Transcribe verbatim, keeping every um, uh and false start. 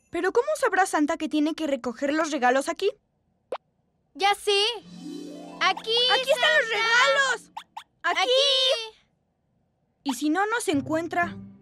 ¿Pero cómo sabrá Santa que tiene que recoger los regalos aquí? ¡Ya sé! ¡Aquí! ¡Aquí están los regalos! ¡Aquí! ¡Aquí! ¿Y si no nos encuentra?